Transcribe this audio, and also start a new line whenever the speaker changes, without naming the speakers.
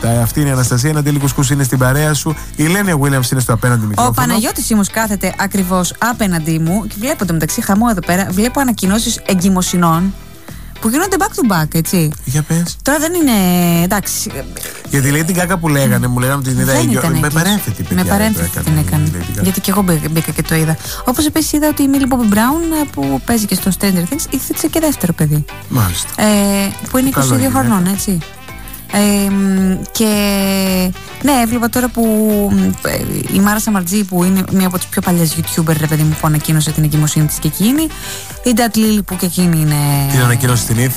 Αυτή είναι η Αναστασία. Ένα αντίλικο Κούς είναι στην παρέα σου. Η Λένια Williams είναι στο απέναντι μικρόφωνο.
Ο Παναγιώτης Ήμους κάθεται ακριβώς απέναντί μου και βλέπω το μεταξύ χαμό εδώ πέρα. Βλέπω ανακοινώσεις εγκυμοσυνών που γίνονται back to back, έτσι.
Για πες.
Τώρα δεν είναι. Εντάξει.
Γιατί λέει την κάκα που λέγανε, μου λέγανε ότι την είδα. Με παρένθετη, παιδιά.
Με παρένθετη την έκανε. Γιατί και εγώ μπήκα και το είδα. Όπως επίσης είδα ότι η Millie Bobby Brown που παίζει και στο Stranger Things ήθελε και δεύτερο παιδί.
Μάλιστα.
Που είναι 22 χρονών, έτσι. Και ναι, έβλεπα τώρα που η Μάρα Σαμαρτζή, που είναι μία από τις πιο παλιές YouTuber, ρε παιδί μου, που ανακοίνωσε την εγκυμοσύνη της και εκείνη. Η Ντατ Λίλι, που και εκείνη είναι.
Την ανακοίνωσε την